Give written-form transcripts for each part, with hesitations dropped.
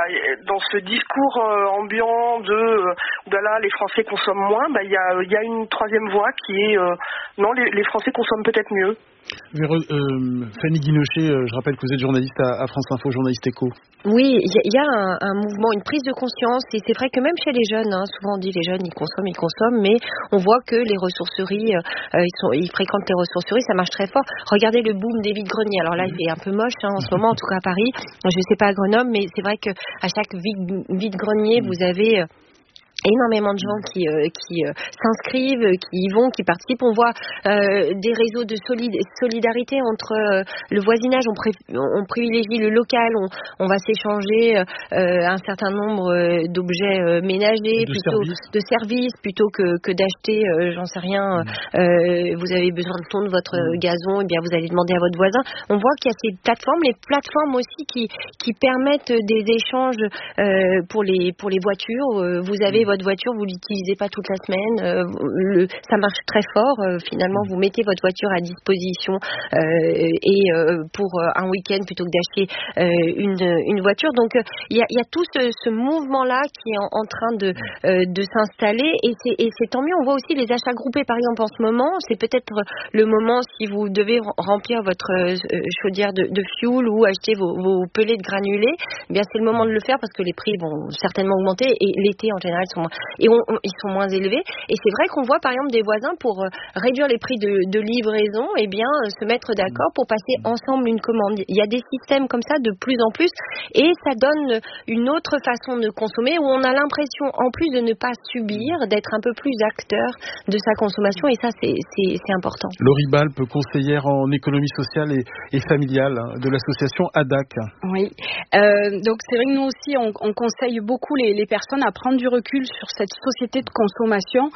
dans ce discours ambiant de oulala, les Français consomment moins, il y a une troisième voie qui est non, les Français consomment peut-être mieux. Fanny Guinochet, je rappelle que vous êtes journaliste à France Info, journaliste éco. Oui, il y a un mouvement, une prise de conscience, et c'est vrai que même chez les jeunes, souvent on dit les jeunes ils consomment, mais on voit que les ressourceries, ils fréquentent les ressourceries, ça marche très fort. Regardez le boom des vides-greniers. Alors là, il est un peu moche en ce moment, en tout cas à Paris. Je sais pas à Grenoble, mais c'est vrai que à chaque vide-grenier, vous avez énormément de gens qui s'inscrivent, qui y vont, qui participent. On voit des réseaux de solidarité entre le voisinage. On privilégie le local. On va s'échanger un certain nombre d'objets ménagers, de services, plutôt que d'acheter, j'en sais rien. Vous avez besoin de tondre votre gazon, et bien vous allez demander à votre voisin. On voit qu'il y a ces plateformes, les plateformes aussi qui permettent des échanges pour les voitures. Vous avez votre voiture, vous l'utilisez pas toute la semaine, ça marche très fort. Finalement, vous mettez votre voiture à disposition pour un week-end plutôt que d'acheter une voiture. Donc, il y a tout ce mouvement-là qui est en train de s'installer, et c'est tant mieux. On voit aussi les achats groupés, par exemple, en ce moment. C'est peut-être le moment, si vous devez remplir votre chaudière de fioul ou acheter vos pellets de granulés, eh bien c'est le moment de le faire, parce que les prix vont certainement augmenter, et l'été en général ils sont moins élevés. Et c'est vrai qu'on voit par exemple des voisins, pour réduire les prix de livraison, eh bien se mettre d'accord pour passer ensemble une commande. Il y a des systèmes comme ça de plus en plus, et ça donne une autre façon de consommer, où on a l'impression, en plus de ne pas subir, d'être un peu plus acteur de sa consommation, et ça c'est important. Laurie Balpe, conseillère en économie sociale et familiale de l'association ADAC. Oui, donc c'est vrai que nous aussi on conseille beaucoup les personnes à prendre du recul sur cette société de consommation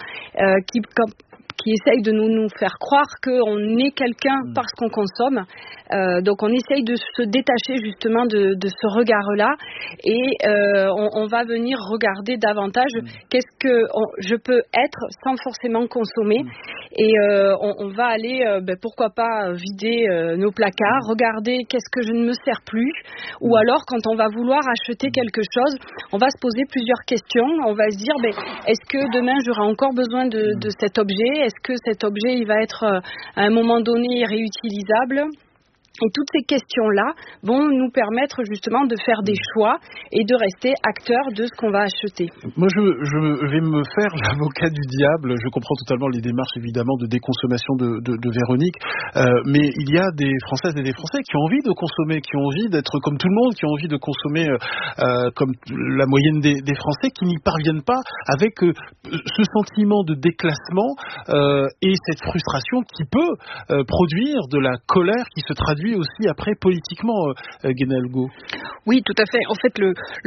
qui essaye de nous faire croire qu'on est quelqu'un parce qu'on consomme. Donc on essaye de se détacher justement de ce regard-là, et on va venir regarder davantage qu'est-ce que je peux être sans forcément consommer. Et on va aller, pourquoi pas, vider nos placards, regarder qu'est-ce que je ne me sers plus, ou alors quand on va vouloir acheter quelque chose, on va se poser plusieurs questions. On va se dire, est-ce que demain j'aurai encore besoin de cet objet? Est-ce que cet objet il va être à un moment donné réutilisable? Et toutes ces questions-là vont nous permettre justement de faire des choix et de rester acteurs de ce qu'on va acheter. Moi, je vais me faire l'avocat du diable. Je comprends totalement les démarches, évidemment, de déconsommation de Véronique. Mais il y a des Françaises et des Français qui ont envie de consommer, qui ont envie d'être comme tout le monde, qui ont envie de consommer comme la moyenne des Français, qui n'y parviennent pas, avec ce sentiment de déclassement et cette frustration qui peut produire de la colère qui se traduit aussi après politiquement, Guénel Go. Oui, tout à fait. En fait,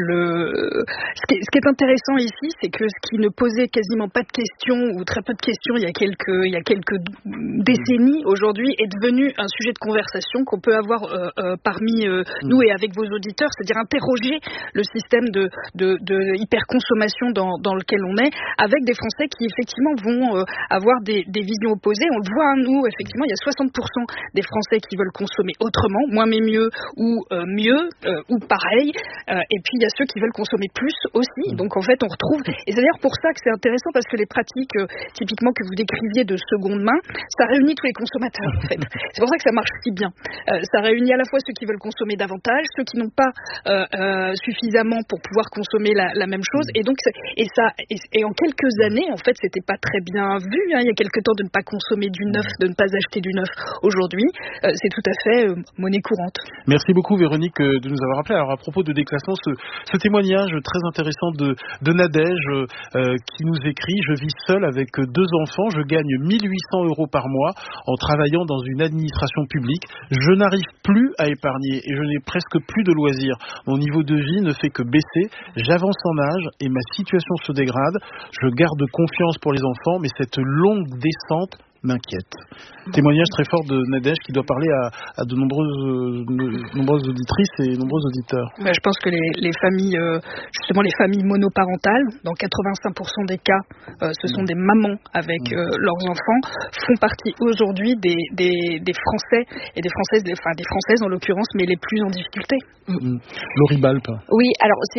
ce qui est intéressant ici, c'est que ce qui ne posait quasiment pas de questions, ou très peu de questions il y a quelques décennies, aujourd'hui est devenu un sujet de conversation qu'on peut avoir parmi nous et avec vos auditeurs, c'est-à-dire interroger le système de hyperconsommation dans lequel on est, avec des Français qui effectivement vont avoir des visions opposées. On le voit, nous, effectivement, il y a 60% des Français qui veulent consommer autrement, moins mais mieux, ou mieux, ou pareil, et puis il y a ceux qui veulent consommer plus aussi. Donc en fait on retrouve, et c'est d'ailleurs pour ça que c'est intéressant, parce que les pratiques typiquement que vous décriviez de seconde main, ça réunit tous les consommateurs en fait. C'est pour ça que ça marche si bien. Ça réunit à la fois ceux qui veulent consommer davantage, ceux qui n'ont pas suffisamment pour pouvoir consommer la même chose, et donc et en quelques années en fait c'était pas très bien vu, il y a quelques temps, de ne pas consommer du neuf, de ne pas acheter du neuf. Aujourd'hui c'est tout à fait monnaie courante. Merci beaucoup Véronique de nous avoir rappelé. Alors à propos de déclassement, ce témoignage très intéressant de Nadège qui nous écrit: je vis seule avec 2 enfants, je gagne 1800 € par mois en travaillant dans une administration publique. Je n'arrive plus à épargner et je n'ai presque plus de loisirs. Mon niveau de vie ne fait que baisser. J'avance en âge et ma situation se dégrade. Je garde confiance pour les enfants, mais cette longue descente m'inquiète. Témoignage très fort de Nadège qui doit parler à de nombreuses auditrices et nombreux auditeurs. Je pense que les familles, justement les familles monoparentales, dans 85% des cas, ce sont des mamans avec leurs enfants, font partie aujourd'hui des Français et des Françaises, des Françaises en l'occurrence, mais les plus en difficulté. Laurie Balpe. Oui, alors